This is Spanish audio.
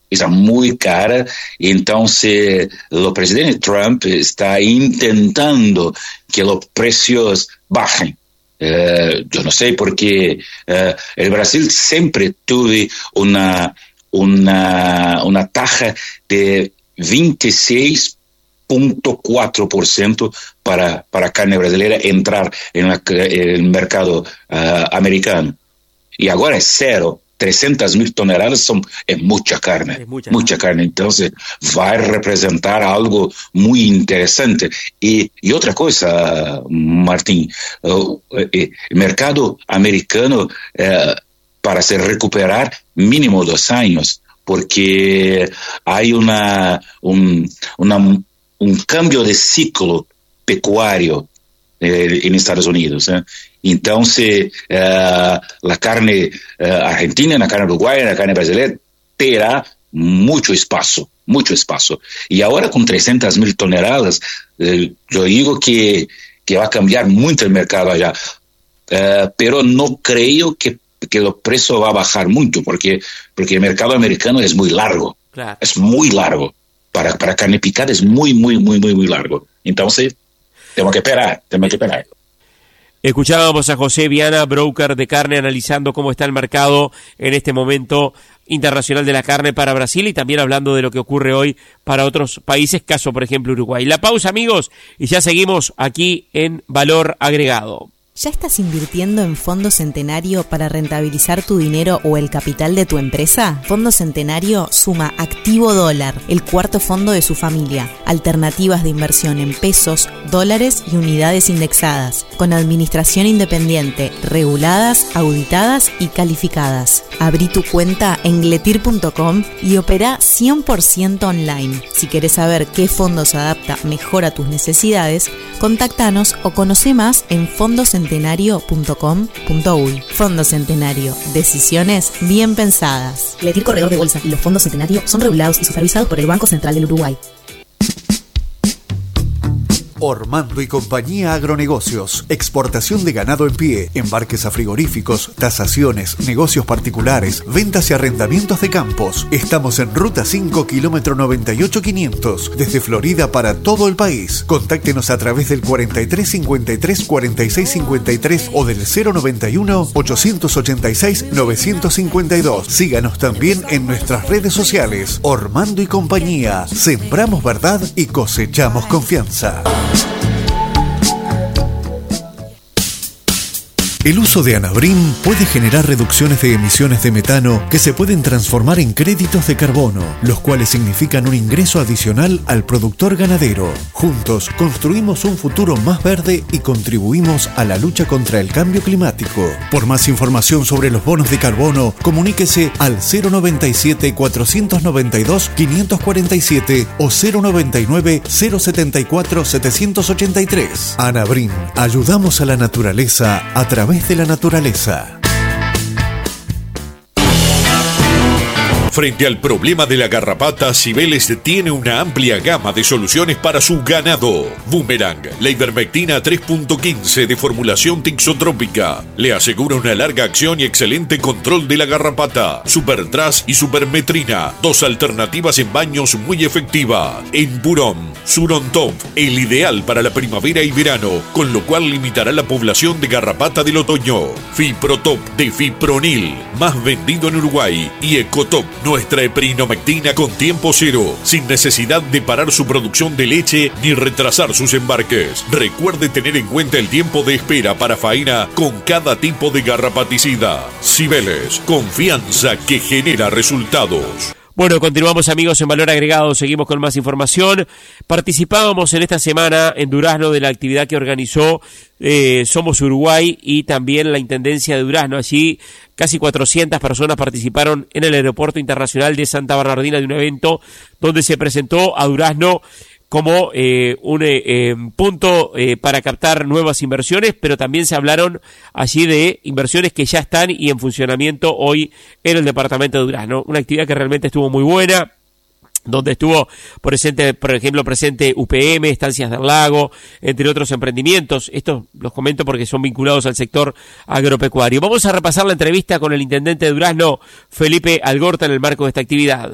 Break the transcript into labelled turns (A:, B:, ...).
A: está muy cara, y entonces el presidente Trump está intentando que los precios bajen. Yo no sé, porque el Brasil siempre tuvo una tasa de 26,4% para carne brasileña entrar en el mercado americano. Y ahora es cero. 300,000 toneladas es mucha carne,
B: es mucha
A: carne. Entonces va a representar algo muy interesante. Y otra cosa, Martín, el mercado americano para se recuperar mínimo 2 años, porque hay un cambio de ciclo pecuario en Estados Unidos. Entonces, la carne argentina, la carne uruguaya, la carne brasileña tendrá mucho espacio. Y ahora con 300,000 toneladas, yo digo que va a cambiar mucho el mercado allá. Pero no creo que el precio va a bajar mucho, porque el mercado americano es muy largo.
B: Claro.
A: Es muy largo. Para carne picada es muy largo. Entonces, tenemos que esperar.
B: Escuchábamos a José Viana, broker de carne, analizando cómo está el mercado en este momento internacional de la carne para Brasil y también hablando de lo que ocurre hoy para otros países, caso por ejemplo Uruguay. La pausa, amigos, y ya seguimos aquí en Valor Agregado.
C: ¿Ya estás invirtiendo en Fondo Centenario para rentabilizar tu dinero o el capital de tu empresa? Fondo Centenario suma Activo Dólar, el cuarto fondo de su familia. Alternativas de inversión en pesos, dólares y unidades indexadas, con administración independiente, reguladas, auditadas y calificadas. Abrí tu cuenta en gletir.com y opera 100% online. Si querés saber qué fondo se adapta mejor a tus necesidades, contáctanos o conoce más en fondocentenario.com.uy. Fondo Centenario. Decisiones bien pensadas.
D: Gletir Corredor de Bolsa y los fondos Centenario son regulados y supervisados por el Banco Central del Uruguay.
E: Ormando y Compañía Agronegocios, exportación de ganado en pie, embarques a frigoríficos, tasaciones, negocios particulares, ventas y arrendamientos de campos. Estamos en Ruta 5, kilómetro 98,500, desde Florida para todo el país. Contáctenos a través del 43 53 46 53 o del 091 886 952. Síganos también en nuestras redes sociales. Ormando y Compañía, sembramos verdad y cosechamos confianza. El uso de Anabrim puede generar reducciones de emisiones de metano que se pueden transformar en créditos de carbono, los cuales significan un ingreso adicional al productor ganadero. Juntos construimos un futuro más verde y contribuimos a la lucha contra el cambio climático. Por más información sobre los bonos de carbono, comuníquese al 097-492-547 o 099-074-783. Anabrim, ayudamos a la naturaleza a través de la naturaleza.
F: Frente al problema de la garrapata, Cibeles tiene una amplia gama de soluciones para su ganado. Boomerang, la ivermectina 3.15 de formulación tixotrópica, le asegura una larga acción y excelente control de la garrapata. Supertras y Supermetrina, 2 alternativas en baños muy efectiva. En Burón, Surontop, el ideal para la primavera y verano, con lo cual limitará la población de garrapata del otoño. Fiprotop de Fipronil, más vendido en Uruguay. Y Ecotop, nuestra heprinomectina con tiempo cero, sin necesidad de parar su producción de leche ni retrasar sus embarques. Recuerde tener en cuenta el tiempo de espera para faena con cada tipo de garrapaticida. Cibeles, confianza que genera resultados.
B: Bueno, continuamos, amigos, en Valor Agregado, seguimos con más información. Participábamos en esta semana en Durazno de la actividad que organizó Somos Uruguay y también la Intendencia de Durazno. Allí casi 400 personas participaron en el Aeropuerto Internacional de Santa Bernardina de un evento donde se presentó a Durazno como un punto para captar nuevas inversiones, pero también se hablaron allí de inversiones que ya están y en funcionamiento hoy en el departamento de Durazno. Una actividad que realmente estuvo muy buena, donde estuvo presente, por ejemplo, UPM, Estancias del Lago, entre otros emprendimientos. Estos los comento porque son vinculados al sector agropecuario. Vamos a repasar la entrevista con el intendente de Durazno, Felipe Algorta, en el marco de esta actividad.